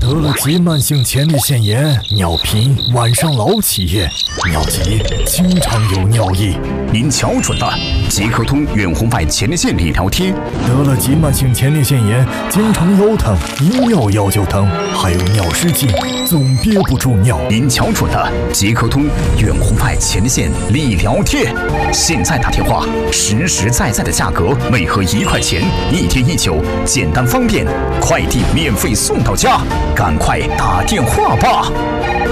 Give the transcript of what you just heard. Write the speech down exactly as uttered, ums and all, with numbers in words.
得了急慢性前列腺炎、尿频、晚上老起夜、尿急，经常有尿意。 您瞧准了，即刻通远红外前列腺理疗贴。 得了急慢性前列腺炎，经常腰疼，一尿腰就疼，还有尿失禁，总憋不住尿。 您瞧准了，即刻通远红外前列腺理疗贴。现在打电话，实实在在的价格，每盒一块钱，一天一酒，简单方便，快递免费送到家，赶快打电话吧。